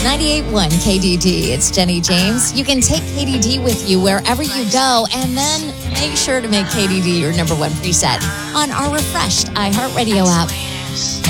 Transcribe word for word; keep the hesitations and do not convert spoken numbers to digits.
ninety-eight point one K D D. It's Jenny James. You can take K D D with you wherever you go, and then make sure to make K D D your number one preset on our refreshed iHeartRadio app.